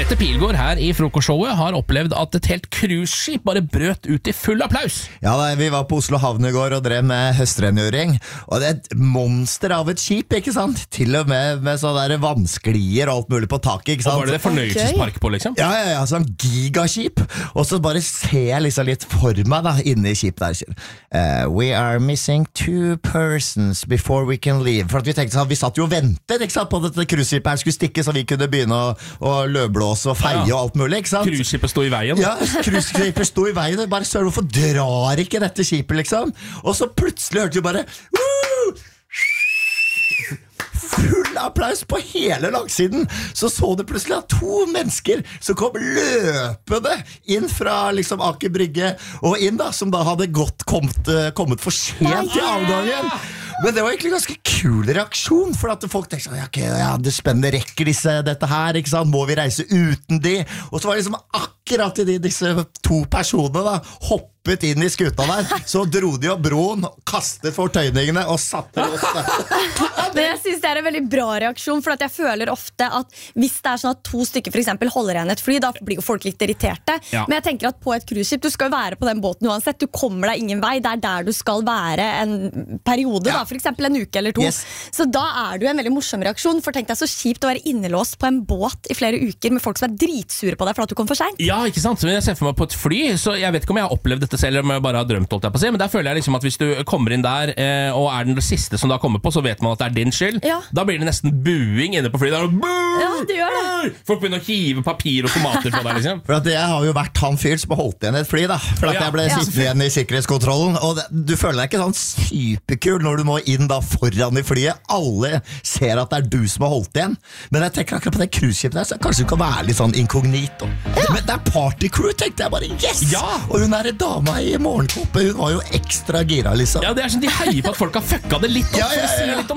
Petter Pilgaard her i frokostshowet har opplevd at et helt cruiseskip bare brøt ut i full applaus. Ja, vi var på Oslo havn i går og drev med høstrengjøring, og det et monster av et skip, ikke sant? Til og med sånne der vannsklier og alt mulig på taket, ikke sant? Og var det fornøyelsespark på, liksom? Ja, sånn gigaskip. Og så bare ser jeg liksom litt for meg da, inne i skipet der. We are missing 2 persons before we can leave. For at vi tenkte sånn, vi satt jo og ventet, ikke sant, på at dette cruiseskipet her skulle stikke, så vi kunne begynne å løvblåse og feie og alt mulig, ikke sant? Cruiseskipet stod i veien. Ja, cruiseskipet stod i veien. Bare søren, hvorfor drar ikke dette skipet, liksom? Og så plutselig hørte vi bare full applaus på hele langsiden. Så det plutselig 2 mennesker som kom løpende inn fra liksom Aker Brygge og inn da, som da hadde kommet for sent til avgangen. Men det var egentlig ganske kul reaksjon, for at folk tenkte sånn, ja, det spennende rekker dette her, ikke sant? Må vi reise uten de? Og så var det liksom akkurat i disse 2 personene da, hoppet inn i skuta der, så dro de opp broen, kastet fortøyningene og satte oss der. Men jeg synes det en veldig bra reaksjon, for at jeg føler ofte at hvis det sånn at 2 stykker for eksempel holder igjen et fly, da blir jo folk litt irriterte. Ja. Men jeg tenker at på et cruiseskip, du skal jo være på den båten uansett, du kommer deg ingen vei, det der du skal være en periode, da, for eksempel en uke eller 2. Yes. Så da det jo en veldig morsom reaksjon, for tenk deg så kjipt å være innelåst på en båt i flere uker med folk som dritsure på deg for at du kom for sent. Ja, ikke sant? Men jeg ser for meg på et fly, så jeg vet ikke om jeg har opplevd dette selv, eller om jeg bare har drømt, holdt jeg på å si, men der føler jeg liksom at hvis du kommer inn der, og den siste som da kommer på, så vet man at det din skyld. Ja. Da blir det nesten buing inne på flyet. Ja, det gjør det. Folk begynner å hive papir og tomater på deg, liksom. For at jeg har jo vært han fyr som har holdt igjen et fly da, for at jeg ble sittende igjen i sikkerhetskontrollen, og du føler deg ikke sånn superkul når du må inn da foran i flyet. Alle ser at det du som har holdt igjen, men jeg tenker akkurat på det cruiseskipet der, så kanskje du kan være litt sånn inkognito. Men det partycrew, tenkte jeg bare, yes! Ja! Og hun dama i morgenkoppet, hun var jo ekstra gira liksom. Ja, det sånn de heier på at folk har fucka det litt opp, Ja. for å si litt om